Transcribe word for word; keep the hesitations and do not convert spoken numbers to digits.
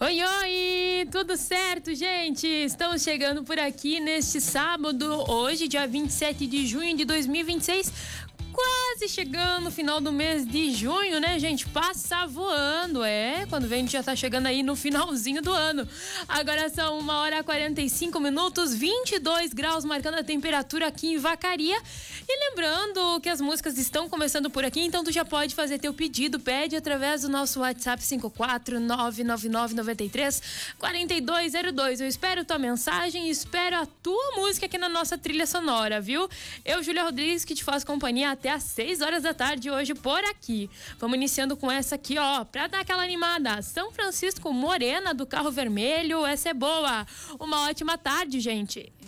Oi, oi! Tudo certo, gente? Estamos chegando por aqui neste sábado, hoje, dia vinte e sete de junho de dois mil e vinte e seis. Quase chegando no final do mês de junho, né, gente? Passa voando, é. Quando vem, a gente já tá chegando aí no finalzinho do ano. Agora são uma hora e quarenta e cinco minutos, vinte e dois graus, marcando a temperatura aqui em Vacaria. E lembrando que as músicas estão começando por aqui, então tu já pode fazer teu pedido. Pede através do nosso WhatsApp cinco quatro nove nove nove nove três quatro dois zero dois. Eu espero tua mensagem, espero a tua música aqui na nossa trilha sonora, viu? Eu, Júlia Rodrigues, que te faço companhia até às seis horas da tarde hoje por aqui. Vamos iniciando com essa aqui, ó, pra dar aquela animada. São Francisco Morena, do Carro Vermelho. Essa é boa. Uma ótima tarde, gente.